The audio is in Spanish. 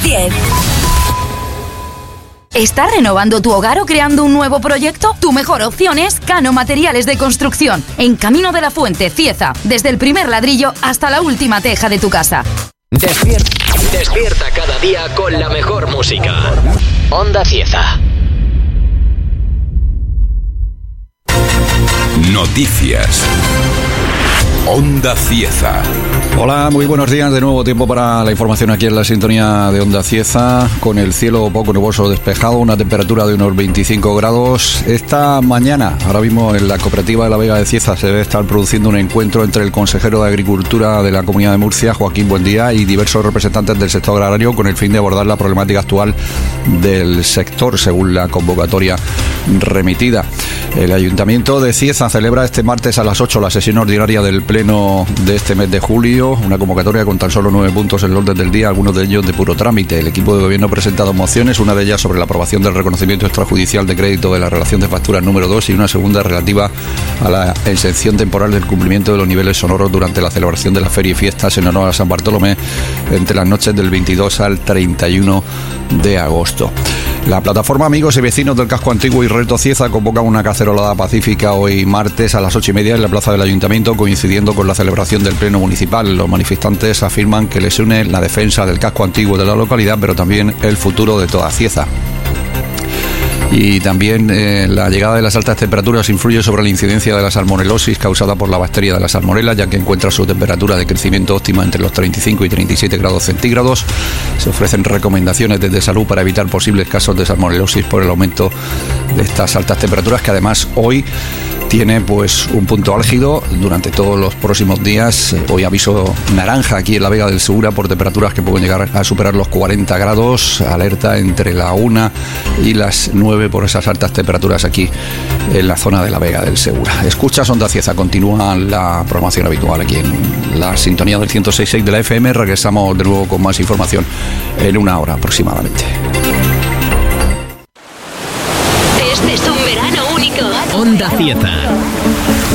10. ¿Estás renovando tu hogar o creando un nuevo proyecto? Tu mejor opción es Cano Materiales de Construcción, en Camino de la Fuente, Cieza, desde el primer ladrillo hasta la última teja de tu casa. Despierta cada día con la mejor música. Onda Cieza. Noticias. Onda Cieza. Hola, muy buenos días. De nuevo tiempo para la información aquí en la sintonía de Onda Cieza, con el cielo poco nuboso despejado, una temperatura de unos 25 grados. Esta mañana, ahora mismo en la cooperativa de la Vega de Cieza, se debe estar produciendo un encuentro entre el consejero de Agricultura de la Comunidad de Murcia, Joaquín Buendía, y diversos representantes del sector agrario, con el fin de abordar la problemática actual del sector, según la convocatoria remitida. El Ayuntamiento de Cieza celebra este martes a las 8 la sesión ordinaria del Pleno de este mes de julio, una convocatoria con tan solo 9 puntos en el orden del día, algunos de ellos de puro trámite. El equipo de gobierno presenta 2 mociones, una de ellas sobre la aprobación del reconocimiento extrajudicial de crédito de la relación de facturas número 2 y una segunda relativa a la exención temporal del cumplimiento de los niveles sonoros durante la celebración de la feria y fiestas en honor a San Bartolomé entre las noches del 22 al 31 de agosto. La plataforma Amigos y Vecinos del Casco Antiguo y Reto Cieza convoca una cacerolada pacífica hoy martes a las 8:30 en la plaza del Ayuntamiento, coincidiendo con la celebración del Pleno Municipal. Los manifestantes afirman que les une la defensa del casco antiguo de la localidad, pero también el futuro de toda Cieza. Y también la llegada de las altas temperaturas influye sobre la incidencia de la salmonelosis causada por la bacteria de la salmonela, ya que encuentra su temperatura de crecimiento óptima entre los 35 y 37 grados centígrados. Se ofrecen recomendaciones desde salud para evitar posibles casos de salmonelosis por el aumento de estas altas temperaturas, que además hoy tiene pues un punto álgido durante todos los próximos días. Hoy aviso naranja aquí en la Vega del Segura por temperaturas que pueden llegar a superar los 40 grados. Alerta entre la 1 y las 9 por esas altas temperaturas aquí en la zona de la Vega del Segura. Escuchas Onda Cieza, continúa la programación habitual aquí en la sintonía del 106.6 de la FM. Regresamos de nuevo con más información en una hora aproximadamente. Este es un verano único. Onda Cieza.